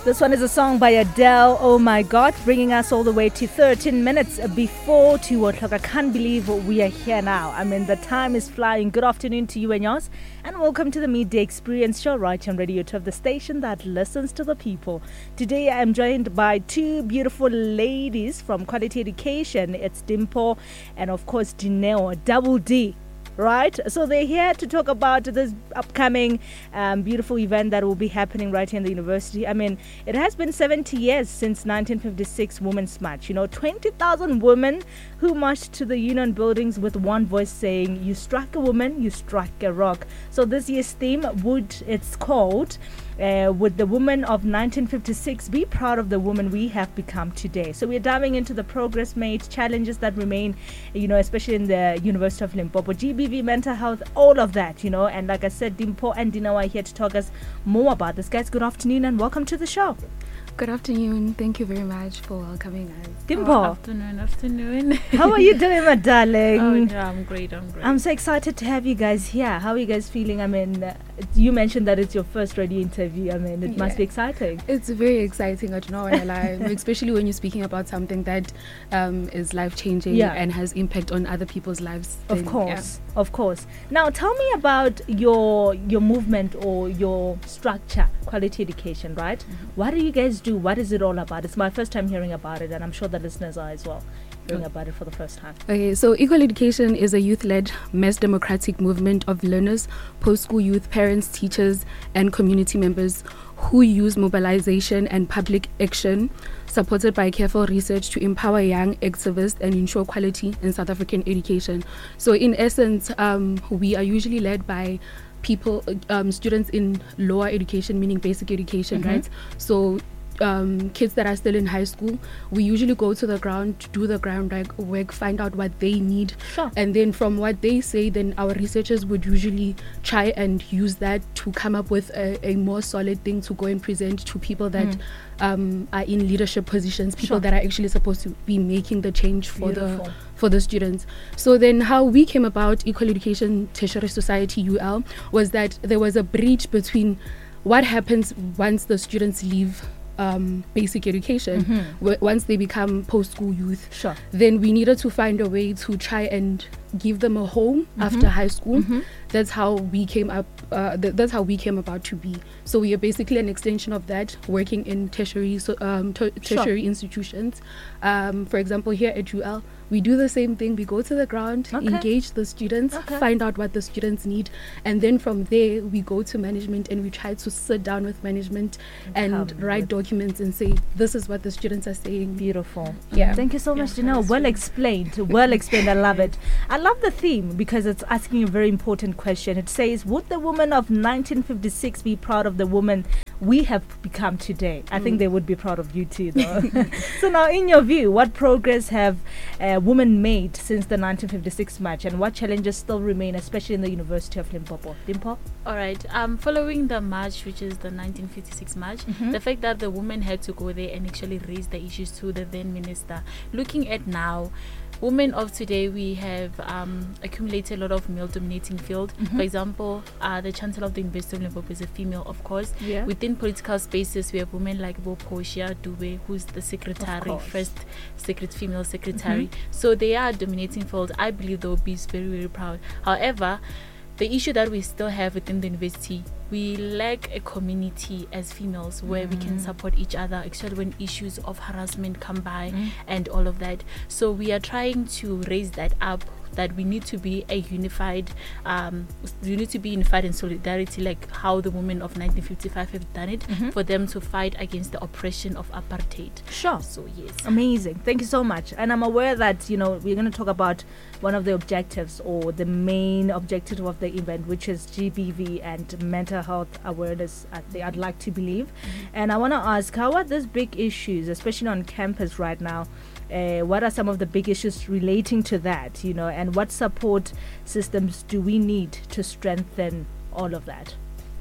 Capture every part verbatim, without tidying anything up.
This one is a song by Adele, Oh My God, bringing us all the way to thirteen minutes before two o'clock. I can't believe we are here now. I mean, the time is flying. Good afternoon to you and yours, and welcome to the Midday Experience show right on Radio two, the station that listens to the people. Today, I am joined by two beautiful ladies from Quality Education. It's Dimpo and, of course, Dineo, Double D. Right, so they're here to talk about this upcoming um, beautiful event that will be happening right here in the university. I mean, it has been seventy years since nineteen fifty-six Women's March. You know, twenty thousand women who marched to the union buildings with one voice saying, "You strike a woman, you strike a rock." So this year's theme, would it's called, uh, would the women of nineteen fifty-six be proud of the woman we have become today? So we're diving into the progress made, challenges that remain, you know, especially in the University of Limpopo, G B V, mental health, all of that, you know. And like I said, Dimpo and Dino are here to talk us more about this. Guys, good afternoon and welcome to the show. Good afternoon. Thank you very much for welcoming us. Dimpo. Oh, afternoon, afternoon. How are you doing, my darling? Oh, no, I'm great, I'm great. I'm so excited to have you guys here. How are you guys feeling? I mean, uh, you mentioned that it's your first radio interview. I mean, it Yeah. must be exciting. It's very exciting, I don't know when I lie, especially when you're speaking about something that um, is life-changing Yeah. and has impact on other people's lives. Of Then, course, of course. Now, tell me about your your movement or your structure, Quality Education, right? Mm-hmm. What do you guys do? What is it all about? It's my first time hearing about it, and I'm sure the listeners are as well hearing Oh. about it for the first time. Okay, so Equal Education is a youth-led mass democratic movement of learners, post-school youth, parents, teachers, and community members who use mobilization and public action supported by careful research to empower young activists and ensure quality in South African education. So in essence, um, we are usually led by people, um, students in lower education, meaning basic education, Mhm. right? So um, kids that are still in high school, we usually go to the ground to do the ground like, work, find out what they need. Sure. And then from what they say, then our researchers would usually try and use that to come up with a, a more solid thing to go and present to people that Mm. um, are in leadership positions, people Sure. that are actually supposed to be making the change for Beautiful. the for the students. So then how we came about Equal Education Tertiary Society U L was that there was a breach between what happens once the students leave um, basic education, Mhm. w- once they become post-school youth. Sure. Then we needed to find a way to try and give them a home Mhm. after high school. Mhm. That's how we came up. Uh, th- that's how we came about to be. So we are basically an extension of that, working in tertiary, so, um, ter- Sure. tertiary institutions. Um, for example, here at U L, we do the same thing. We go to the ground, Okay. engage the students, Okay. find out what the students need, and then from there we go to management and we try to sit down with management and Come write with- documents and say this is what the students are saying. Beautiful. Yeah. Thank you so much, Yeah, Janelle. that's Well really- explained. Well explained. I love it. I love the theme because it's asking a very important question. It says, would the woman of nineteen fifty-six be proud of the woman we have become today? I think Mm. they would be proud of you too, though. So now, in your view, what progress have uh, women made since the nineteen fifty-six march, and what challenges still remain, especially in the University of Limpopo? Dimpo? All right. Um, following the march, which is the nineteen fifty-six march, Mhm. the fact that the women had to go there and actually raise the issues to the then minister. Looking at now, women of today, we have um, accumulated a lot of male-dominating field. Mhm. For example, uh, the Chancellor of the University of Limpopo is a female, of course. Yeah. Within political spaces, we have women like Bo Portia Dube, who's the secretary, course. first secret female secretary. So they are a dominating field. I believe they will be very, very proud. However, the issue that we still have within the university, we lack a community as females where we can Mm. support each other, especially when issues of harassment come by Mm. and all of that. So we are trying to raise that up, that we need to be a unified, um, we need to be unified in solidarity, like how the women of nineteen fifty-five have done it, Mhm. for them to fight against the oppression of apartheid. Sure. So yes. Amazing. Thank you so much. And I'm aware that, you know, we're going to talk about one of the objectives or the main objective of the event, which is G B V and mental health awareness, I think I'd like to believe. And I want to ask, how are these big issues, especially on campus right now? Uh, what are some of the big issues relating to that, you know, and what support systems do we need to strengthen all of that?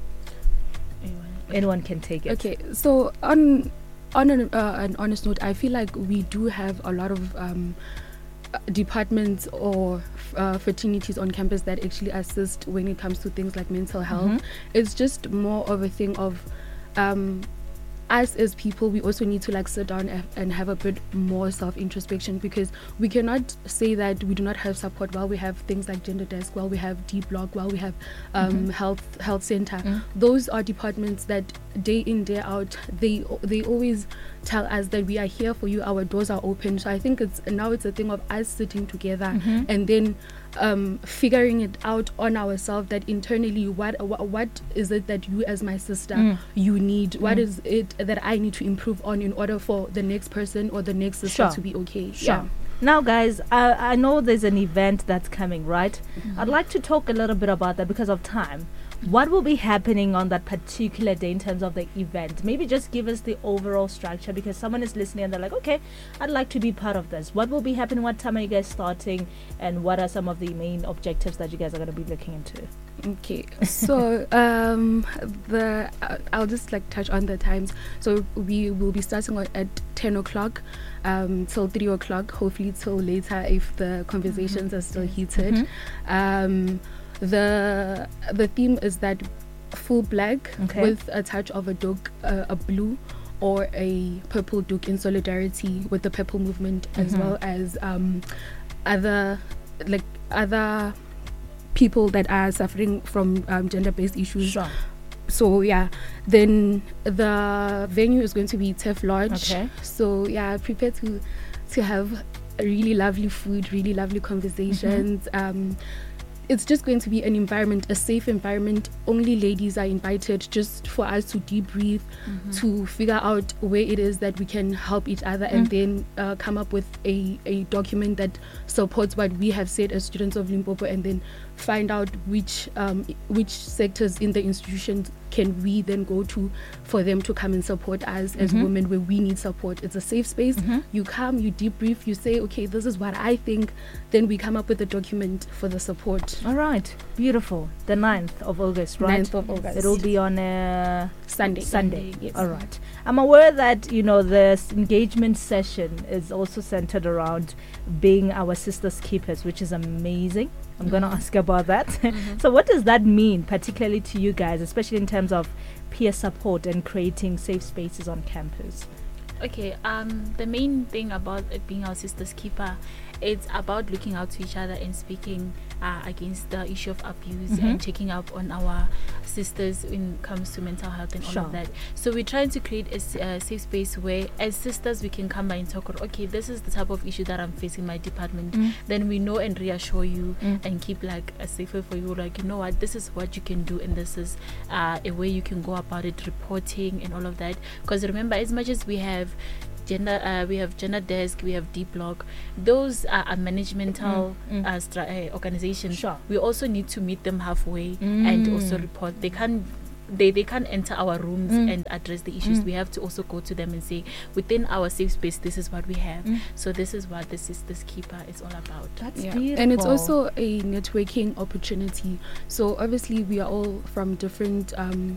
Anyone? Anyone can take it. Okay, so on on an, uh, an honest note, I feel like we do have a lot of um, uh, departments or uh, fraternities on campus that actually assist when it comes to things like mental health. Mhm. It's just more of a thing of um, us as people, we also need to like sit down and, and have a bit more self-introspection, because we cannot say that we do not have support while we have things like Gender Desk, while we have D Block, while we have um, mm-hmm. health health center. Mm. Those are departments that day in, day out, they they always tell us that we are here for you, our doors are open. So I think it's now it's a thing of us sitting together mm-hmm. and then um, figuring it out on ourselves, that internally what, what what is it that you as my sister mm. you need, mm. what is it that I need to improve on in order for the next person or the next sister sure. to be okay. Sure. Yeah. Now, guys, I, I know there's an event that's coming, right? Mm-hmm. I'd like to talk a little bit about that because of time. What will be happening on that particular day in terms of the event? Maybe just give us the overall structure, because someone is listening and they're like, okay, I'd like to be part of this. What will be happening? What time are you guys starting? And what are some of the main objectives that you guys are going to be looking into? Okay, so um, the uh, I'll just like touch on the times. So we will be starting at ten o'clock um, till three o'clock, hopefully till later if the conversations mm-hmm. are still heated. Mm-hmm. Um, the the theme is that full black okay. with a touch of a duke, uh, a blue or a purple duke, in solidarity with the purple movement, mm-hmm. as well as um, other like other people that are suffering from um, gender-based issues. Sure. So yeah, then the venue is going to be T E F Lodge. Okay. So yeah, prepare to to have really lovely food, really lovely conversations. Mm-hmm. Um, it's just going to be an environment, a safe environment. Only ladies are invited, just for us to debrief, mm-hmm. to figure out where it is that we can help each other, mm-hmm. and then uh, come up with a, a document that supports what we have said as students of Limpopo, and then find out which um, which sectors in the institution can we then go to for them to come and support us mm-hmm. as women where we need support. It's a safe space. Mm-hmm. You come, you debrief, you say, okay, this is what I think, then we come up with a document for the support. All right, beautiful. The ninth of August, right? ninth of August. It'll be on a Sunday. Sunday, Sunday yes. All right. I'm aware that, you know, this engagement session is also centered around being our sisters' keepers, which is amazing. I'm mm-hmm. going to ask about that. Mm-hmm. So what does that mean, particularly to you guys, especially in terms of peer support and creating safe spaces on campus? Okay, um, the main thing about it being our sister's keeper, it's about looking out to each other and speaking uh, against the issue of abuse mm-hmm. and checking up on our sisters when it comes to mental health and sure. all of that. So we're trying to create a uh, safe space where as sisters we can come by and talk, okay, this is the type of issue that I'm facing in my department. Mm. Then we know and reassure you mm. and keep like a safer for you, like, you know what, this is what you can do and this is uh, a way you can go about it, reporting and all of that. Because remember, as much as we have gender uh, we have Gender Desk, we have D Block, those are, are managemental mm, mm. Uh, stra- uh, organizations. Sure. We also need to meet them halfway mm. and also report. They can't they, they can't enter our rooms mm. and address the issues. Mm. We have to also go to them and say, within our safe space, this is what we have. Mm. So this is what the Sisters Keeper is all about. That's yeah. beautiful. And it's also a networking opportunity. So obviously we are all from different um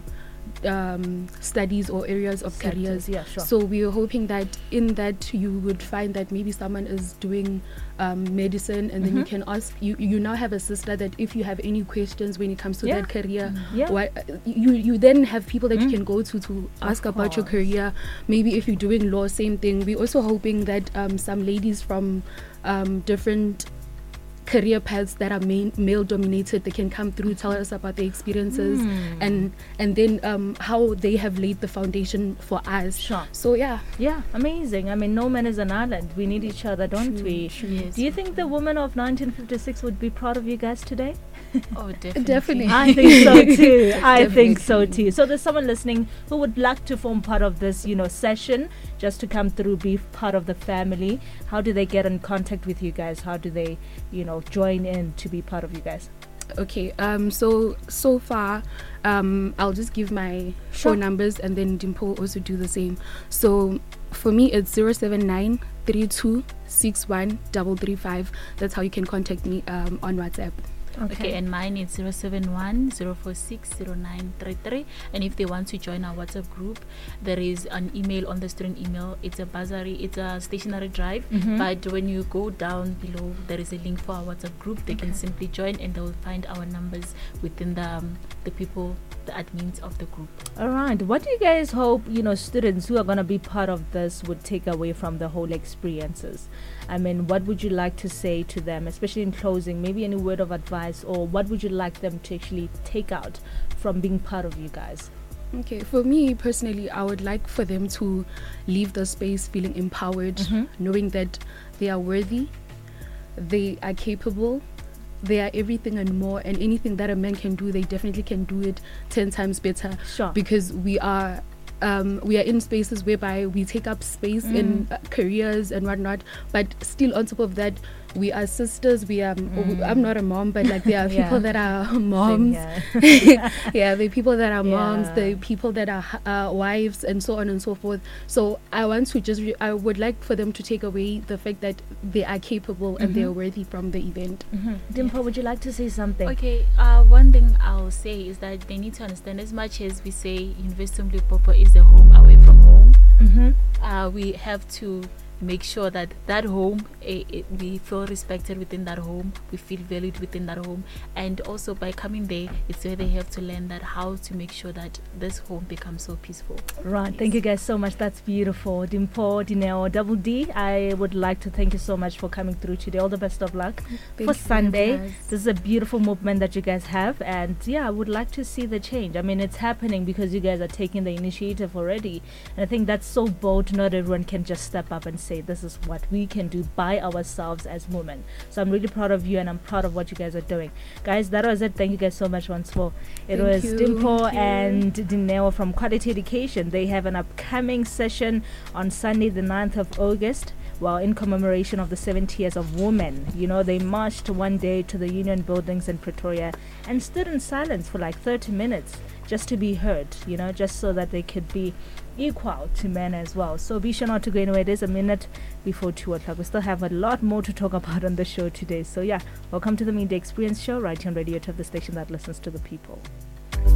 um studies or areas of sectors, careers, yeah, sure. So we are hoping that in that you would find that maybe someone is doing um, medicine, and mm-hmm. then you can ask, you you now have a sister that if you have any questions when it comes to yeah. that career, mm-hmm. yeah. what you you then have people that mm. you can go to to ask of about course. your career. Maybe if you're doing law, same thing. We're also hoping that um, some ladies from um, different career paths that are main, male dominated, they can come through, tell us about their experiences mm. and and then um, how they have laid the foundation for us. Sure. So yeah. Yeah, amazing. I mean, no man is an island. We need each other, don't true, we? True. Yes. Do you think the women of nineteen fifty-six would be proud of you guys today? Oh, definitely. Definitely. I think so too. I Definitely. think so too. So there's someone listening who would like to form part of this, you know, session, just to come through, be part of the family. How do they get in contact with you guys? How do they, you know, join in to be part of you guys? Okay, um, so so far, um, I'll just give my Sure. phone numbers, and then Dimple will also do the same. So for me, it's zero seven nine three two six one double three five. That's how you can contact me um, on WhatsApp. Okay. Okay, and mine is zero seven one zero four six zero nine three three. And if they want to join our WhatsApp group, there is an email on the student email. It's a bursary, it's a stationary drive. Mhm. But when you go down below, there is a link for our WhatsApp group. They can Okay. simply join, and they will find our numbers within the um, the people, the admins of the group. All right. What do you guys hope, you know, students who are going to be part of this would take away from the whole experiences? I mean, what would you like to say to them, especially in closing? Maybe any word of advice, or what would you like them to actually take out from being part of you guys? Okay, for me personally, I would like for them to leave the space feeling empowered, Mhm. knowing that they are worthy, they are capable, they are everything and more, and anything that a man can do, they definitely can do it ten times better. Sure. Because we are um, we are in spaces whereby we take up space Mm. in uh, careers and whatnot, but still on top of that, we are sisters. We are. Mm. I'm not a mom, but like there are Yeah. people that are Same moms. here. Yeah, the people that are moms, Yeah. the people that are uh, wives, and so on and so forth. So I want to just, re- I would like for them to take away the fact that they are capable and they are Mhm. worthy from the event. Mhm. Dimple, would you like to say something? Okay, uh, one thing I'll say is that they need to understand, as much as we say University of Limpopo is a home away from home, Mm-hmm. uh, we have to make sure that that home, eh, eh, we feel respected within that home, we feel valued within that home, and also by coming there, it's where they have to learn that how to make sure that this home becomes so peaceful. Right. Thank you guys so much. That's beautiful. Dimpo, Dineo, Double D, I would like to thank you so much for coming through today. All the best of luck Thank for you, Sunday. guys. This is a beautiful movement that you guys have. And yeah, I would like to see the change. I mean, it's happening because you guys are taking the initiative already. And I think that's so bold. Not everyone can just step up and say, this is what we can do by ourselves as women. So I'm really proud of you, and I'm proud of what you guys are doing. Guys, that was it. Thank you guys so much once more. It Thank was you. Dimpo Thank you. and Dineo from Quality Education. They have an upcoming session on Sunday, the ninth of August. Well, in commemoration of the seventy years of women. You know, they marched one day to the Union buildings in Pretoria and stood in silence for like thirty minutes just to be heard, you know, just so that they could be equal to men as well. So be sure not to go anywhere. It is a minute before two o'clock. We still have a lot more to talk about on the show today. So yeah, welcome to the Media Experience Show right here on Radio Top, the station that listens to the people.